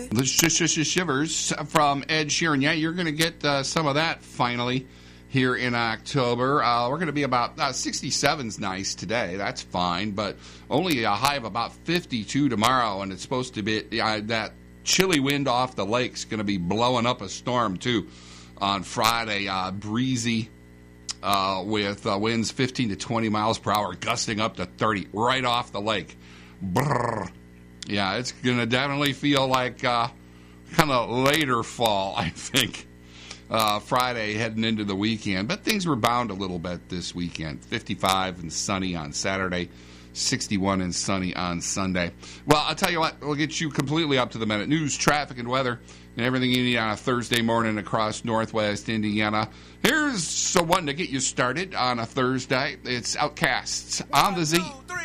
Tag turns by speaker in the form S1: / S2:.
S1: The Shivers from Ed Sheeran. Yeah, you're going to get some of that finally here in October. We're going to be about 67's nice today. That's fine, but only a high of about 52 tomorrow, and it's supposed to be that chilly wind off the lake's going to be blowing up a storm, too, on Friday. Breezy with winds 15 to 20 miles per hour, gusting up to 30 right off the lake. Brrr. Yeah, it's going to definitely feel like kind of later fall, I think, Friday heading into the weekend. But things rebound a little bit this weekend. 55 and sunny on Saturday, 61 and sunny on Sunday. Well, I'll tell you what, we'll get you completely up to the minute. News, traffic, and weather, and everything you need on a Thursday morning across Northwest Indiana. Here's one to get you started on a Thursday. It's Outcasts on the Z.